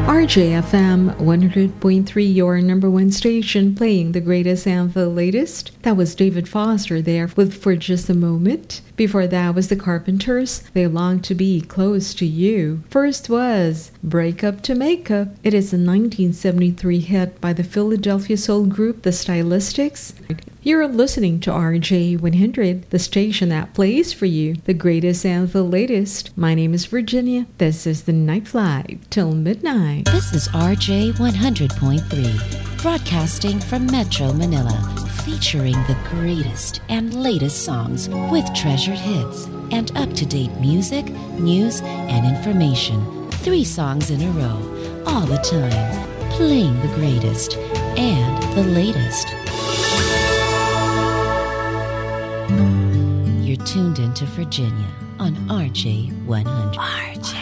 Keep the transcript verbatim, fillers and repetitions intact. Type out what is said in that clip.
R J F M one hundred point three, your number one station, playing the greatest and the latest. That was David Foster there with For Just a Moment. Before that was The Carpenters, They Long to Be Close to You. First was Break Up to Make Up. It is a nineteen seventy-three hit by the Philadelphia soul group The Stylistics. You're listening to R J one hundred, the station that plays for you the greatest and the latest. My name is Virginia. This is the Night Flight till midnight. This is R J one hundred point three, broadcasting from Metro Manila, featuring the greatest and latest songs with treasured hits and up-to-date music, news, and information. Three songs in a row, all the time, playing the greatest and the latest. You're tuned into Virginia on R J one hundred. R J.